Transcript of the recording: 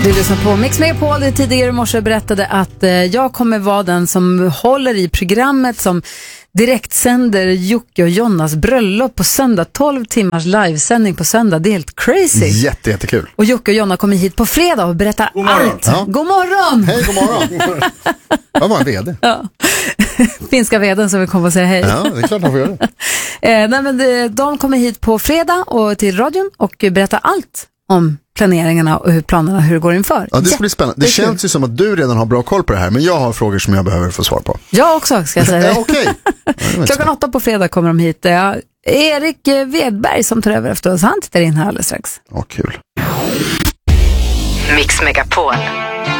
Du lyssnar på Mix Megapol. Det tidigare i morse berättade att jag kommer vara den som håller i programmet som direktsänder Jocke och Jonas bröllop på söndag. 12 timmars livesändning på söndag. Det är helt crazy. Jättekul. Och Jocke och Jonna kommer hit på fredag och berättar allt. Ja. God morgon! Hej, god morgon. Jag var en vd. Ja. Finska veden som vill komma och säga hej. Ja, det är klart man får göra det. Nej, men de kommer hit på fredag och till radion och berättar allt om planeringarna och hur det går inför. Ja, det ska bli spännande. Det känns ju som att du redan har bra koll på det här, men jag har frågor som jag behöver få svar på. Jag också, ska jag säga. Ja, okej. Klockan 8 på fredag kommer de hit. Erik Wedberg som tar över efter oss. Han tittar in här alldeles strax. Ja, kul. Mix Megapol.